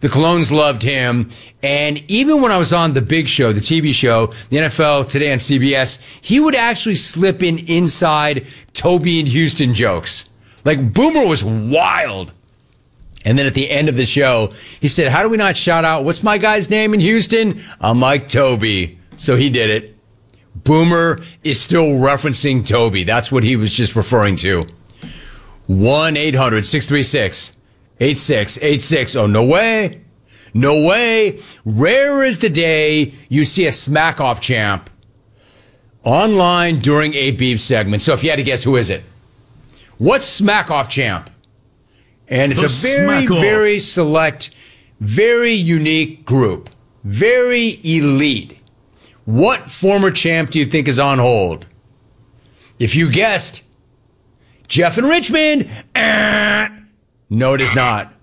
The Clones loved him. And even when I was on The Big Show, the TV show, the NFL Today on CBS, he would actually slip in inside Toby and Houston jokes. Like, Boomer was wild. And then at the end of the show, he said, how do we not shout out, what's my guy's name in Houston? I'm like Toby. So he did it. Boomer is still referencing Toby. That's what he was just referring to. 1-800-636-8686. Oh, no way. No way. Rare is the day you see a smack-off champ online during a beef segment. So if you had to guess, who is it? What's smack-off champ? And it's a very, very select, very unique group. Very elite. What former champ do you think is on hold? If you guessed Jeff in Richmond, no, it is not.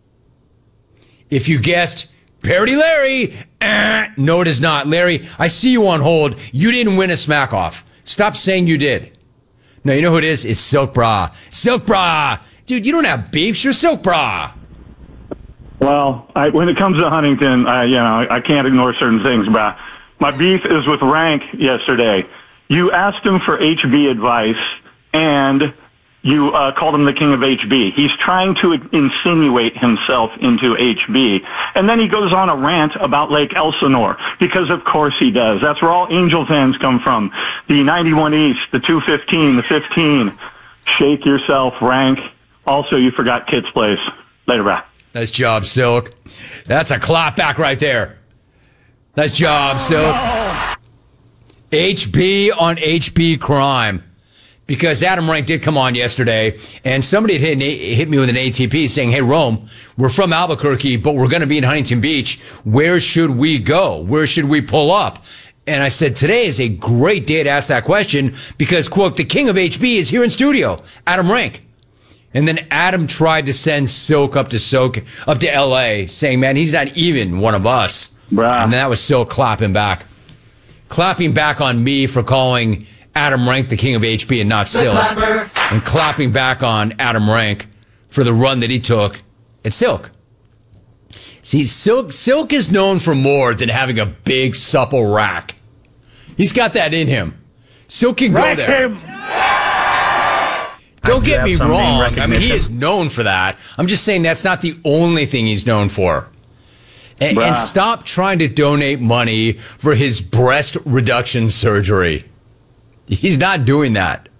If you guessed Parody Larry, no, it is not. Larry, I see you on hold. You didn't win a smack-off. Stop saying you did. No, you know who it is? It's Silk Bra. Silk Bra! Dude, you don't have beefs. You're Silk Bra. Well, when it comes to Huntington, I can't ignore certain things, but my beef is with Rank yesterday. You asked him for HB advice, and you called him the king of HB. He's trying to insinuate himself into HB. And then he goes on a rant about Lake Elsinore, because of course he does. That's where all Angel fans come from. The 91 East, the 215, the 15. Shake yourself, Rank. Also, you forgot Kit's Place. Later, bye. Nice job, Silk. That's a clap back right there. Nice job, Silk. HB on HB crime. Because Adam Rank did come on yesterday, and somebody had hit me with an ATP saying, hey, Rome, we're from Albuquerque, but we're going to be in Huntington Beach. Where should we go? Where should we pull up? And I said, today is a great day to ask that question because, quote, the king of HB is here in studio, Adam Rank. And then Adam tried to send Silk up to LA, saying, man, he's not even one of us. Bruh. And that was Silk clapping back on me for calling Adam Rank the king of HB and not Silk. And clapping back on Adam Rank for the run that he took at Silk. See, Silk is known for more than having a big, supple rack. He's got that in him. Silk can go there. Don't get me wrong. I mean, he is known for that. I'm just saying that's not the only thing he's known for. And stop trying to donate money for his breast reduction surgery. He's not doing that.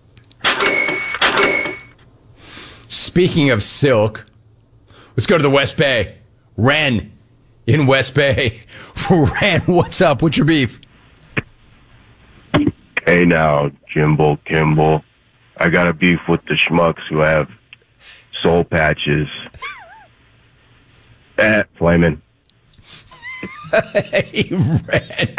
Speaking of Silk, let's go to the West Bay. Ren in West Bay. Ren, what's up? What's your beef? Hey now, Jimbo Kimball. I got a beef with the schmucks who have soul patches. Flamin'. Hey, Ren.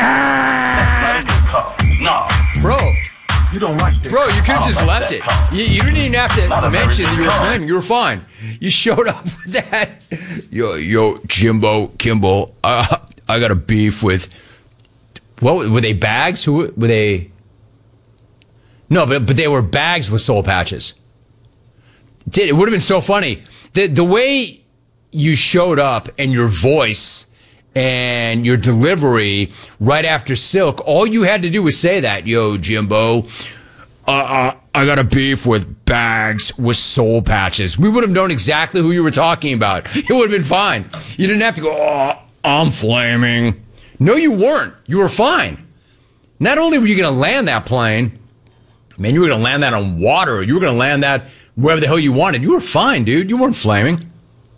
No. Bro. You don't like that. Bro, you could have just left it. You didn't even have to mention that you were flaming. You were fine. You showed up with that. Yo, Jimbo Kimball. I got a beef with. What were they? Bags? Who were they? No, but they were bags with soul patches. It would have been so funny. The way you showed up and your voice and your delivery right after Silk, all you had to do was say that. Yo, Jimbo, I got a beef with bags with soul patches. We would have known exactly who you were talking about. It would have been fine. You didn't have to go, oh, I'm flaming. No, you weren't. You were fine. Not only were you going to land that plane, man, you were going to land that on water. You were going to land that wherever the hell you wanted. You were fine, dude. You weren't flaming.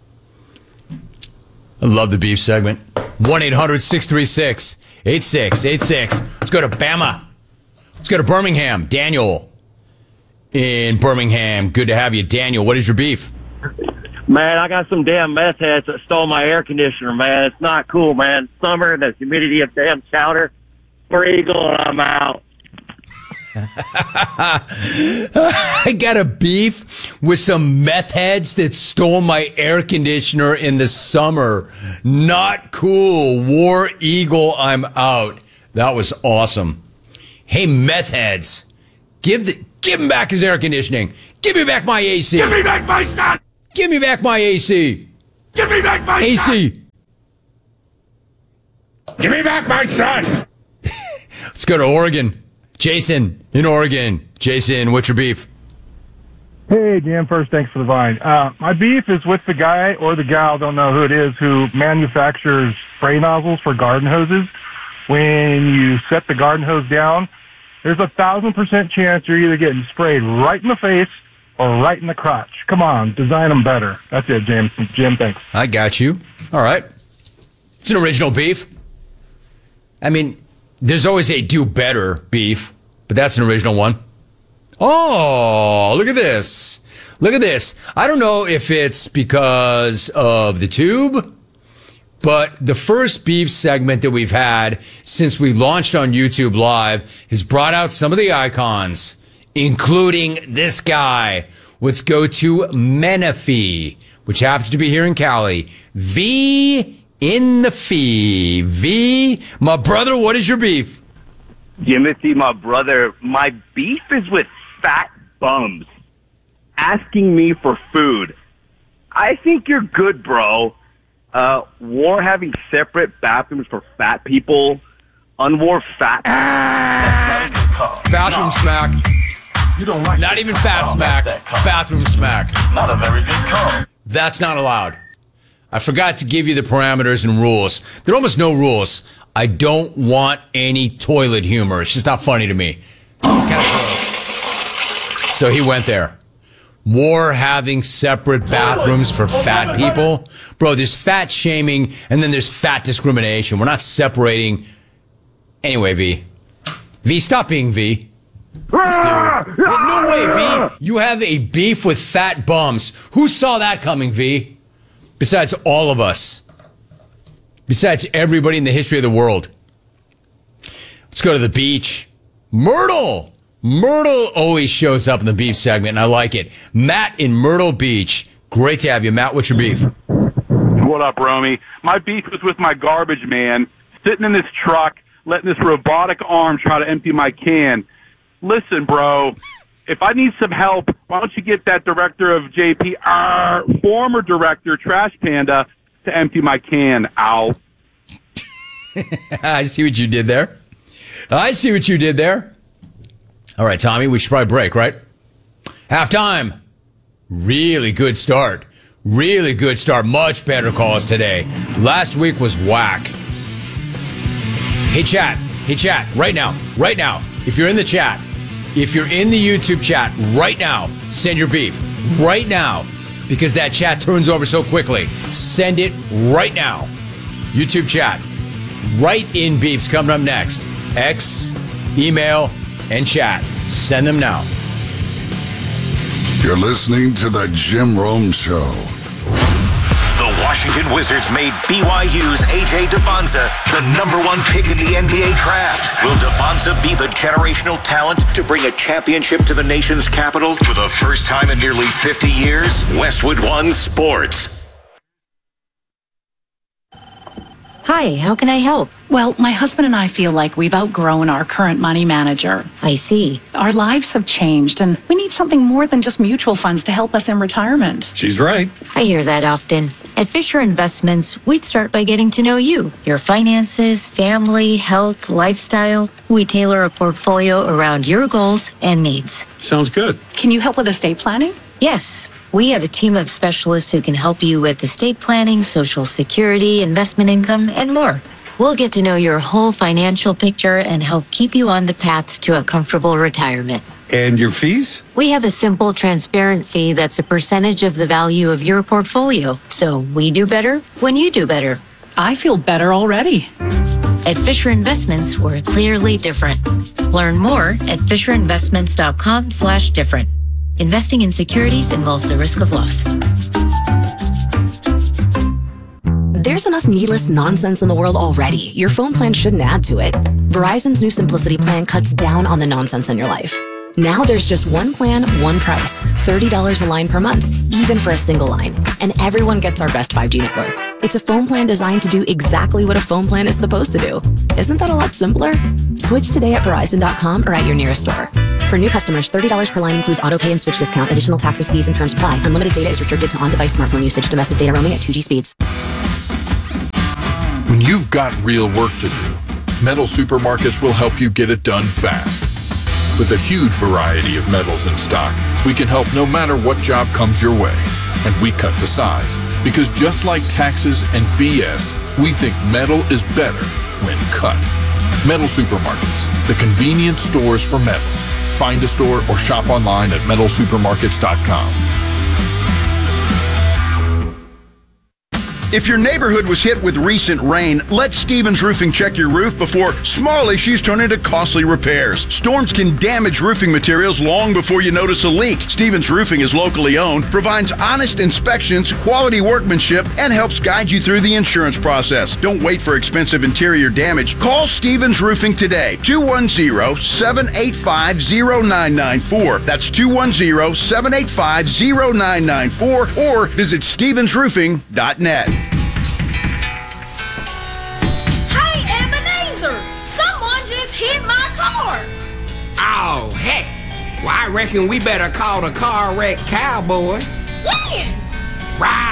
I love the beef segment. 1-800-636-8686. Let's go to Bama. Let's go to Birmingham. Daniel in Birmingham. Good to have you. Daniel, what is your beef? Man, I got some damn meth heads that stole my air conditioner, man. It's not cool, man. Summer, the humidity of damn chowder. For Eagle, and I'm out. I got a beef with some meth heads that stole my air conditioner in the summer. Not cool. War Eagle, I'm out. That was awesome. Hey, meth heads, give him back his air conditioning. Give me back my AC. Give me back my snot. Give me back my AC. Give me back my AC. Give me back my son. Let's go to Oregon. Jason in Oregon. Jason, what's your beef? Hey, Jim. First, thanks for the vine. My beef is with the guy or the gal, don't know who it is, who manufactures spray nozzles for garden hoses. When you set the garden hose down, there's 1,000% chance you're either getting sprayed right in the face or right in the crotch. Come on, design them better. That's it, Jim. Jim, thanks. I got you. All right. It's an original beef. I mean, there's always a do better beef, but that's an original one. Oh, look at this. Look at this. I don't know if it's because of the tube, but the first beef segment that we've had since we launched on YouTube Live has brought out some of the icons, including this guy. Let's go to Menifee, which happens to be here in Cali. V in the fee. V, my brother, what is your beef? Jimothy, my brother, my beef is with fat bums asking me for food. I think you're good, bro. War having separate bathrooms for fat people. Unwar fat. Bathroom smack. You don't like Not even fat smack. Bathroom smack. Not a very good call. That's not allowed. I forgot to give you the parameters and rules. There are almost no rules. I don't want any toilet humor. It's just not funny to me. It's kind of gross. So he went there. War having separate bathrooms for fat people. Bro, there's fat shaming and then there's fat discrimination. We're not separating. Anyway, V. V, stop being V. This dude. No way, V. You have a beef with fat bums. Who saw that coming, V? Besides all of us. Besides everybody in the history of the world. Let's go to the beach. Myrtle. Myrtle always shows up in the beef segment, and I like it. Matt in Myrtle Beach. Great to have you. Matt, what's your beef? What up, Romy? My beef was with my garbage man, sitting in this truck, letting this robotic arm try to empty my can. Listen, bro, if I need some help, why don't you get that director of JP, our former director, Trash Panda, to empty my can, ow. I see what you did there. I see what you did there. All right, Tommy, we should probably break, right? Halftime. Really good start. Really good start. Much better calls today. Last week was whack. Hey, chat. Hey, chat. Right now. Right now. If you're in the chat, if you're in the YouTube chat right now, send your beef. Right now. Because that chat turns over so quickly. Send it right now. YouTube chat. Write in beefs coming up next. X, email, and chat. Send them now. You're listening to the Jim Rome Show. The Washington Wizards made BYU's A.J. Debonza the #1 pick in the NBA draft. Will Debonza be the generational talent to bring a championship to the nation's capital for the first time in nearly 50 years? Westwood One Sports. Hi, how can I help? Well, my husband and I feel like we've outgrown our current money manager. I see. Our lives have changed, and we need something more than just mutual funds to help us in retirement. She's right. I hear that often. At Fisher Investments, we'd start by getting to know you, your finances, family, health, lifestyle. We tailor a portfolio around your goals and needs. Sounds good. Can you help with estate planning? Yes. We have a team of specialists who can help you with estate planning, Social Security, investment income, and more. We'll get to know your whole financial picture and help keep you on the path to a comfortable retirement. And your fees? We have a simple, transparent fee that's a percentage of the value of your portfolio. So we do better when you do better. I feel better already. At Fisher Investments, we're clearly different. Learn more at fisherinvestments.com/different. Investing in securities involves a risk of loss. There's enough needless nonsense in the world already. Your phone plan shouldn't add to it. Verizon's new Simplicity plan cuts down on the nonsense in your life. Now there's just one plan, one price. $30 a line per month, even for a single line. And everyone gets our best 5G network. It's a phone plan designed to do exactly what a phone plan is supposed to do. Isn't that a lot simpler? Switch today at Verizon.com or at your nearest store. For new customers, $30 per line includes auto pay and switch discount. Additional taxes, fees, and terms apply. Unlimited data is restricted to on-device smartphone usage. Domestic data roaming at 2G speeds. When when you've got real work to do, Metal Supermarkets will help you get it done fast. With a huge variety of metals in stock, we can help no matter what job comes your way. And we cut to size, because just like taxes and BS, we think metal is better when cut. Metal Supermarkets, the convenient stores for metal. Find a store or shop online at metalsupermarkets.com. If your neighborhood was hit with recent rain, let Stevens Roofing check your roof before small issues turn into costly repairs. Storms can damage roofing materials long before you notice a leak. Stevens Roofing is locally owned, provides honest inspections, quality workmanship, and helps guide you through the insurance process. Don't wait for expensive interior damage. Call Stevens Roofing today, 210-785-0994. That's 210-785-0994, or visit stevensroofing.net. Oh, heck. Well, I reckon we better call the car wreck cowboy. When? Right